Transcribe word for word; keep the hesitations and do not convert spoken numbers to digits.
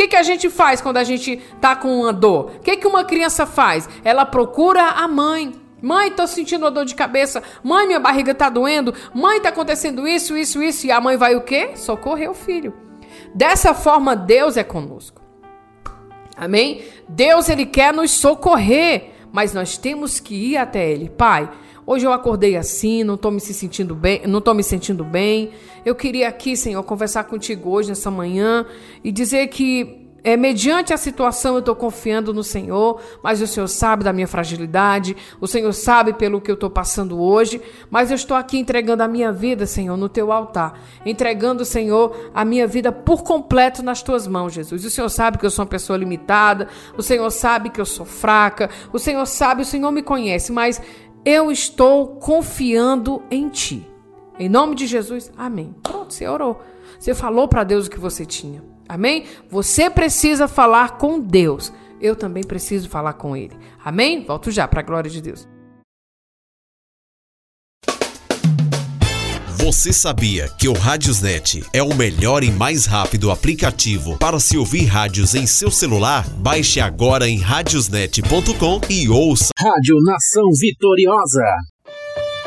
que, que a gente faz quando a gente tá com uma dor? O que, que uma criança faz? Ela procura a mãe. Mãe, tô sentindo uma dor de cabeça. Mãe, minha barriga tá doendo. Mãe, tá acontecendo isso, isso, isso. E a mãe vai o quê? Socorrer o filho. Dessa forma, Deus é conosco. Amém? Deus, Ele quer nos socorrer, mas nós temos que ir até Ele. Pai, hoje eu acordei assim, não tô me sentindo bem, não tô me sentindo bem. Eu queria aqui, Senhor, conversar contigo hoje, nessa manhã, e dizer que É, mediante a situação eu estou confiando no Senhor, mas o Senhor sabe da minha fragilidade, o Senhor sabe pelo que eu estou passando hoje, mas eu estou aqui entregando a minha vida, Senhor, no teu altar, entregando, Senhor, a minha vida por completo nas tuas mãos, Jesus. O Senhor sabe que eu sou uma pessoa limitada, o Senhor sabe que eu sou fraca, o Senhor sabe, o Senhor me conhece, mas eu estou confiando em ti. Em nome de Jesus, amém. Pronto, você orou. Você falou para Deus o que você tinha. Amém? Você precisa falar com Deus. Eu também preciso falar com Ele. Amém? Volto já para a glória de Deus. Você sabia que o Radiosnet é o melhor e mais rápido aplicativo para se ouvir rádios em seu celular? Baixe agora em radiosnet ponto com e ouça. Rádio Nação Vitoriosa.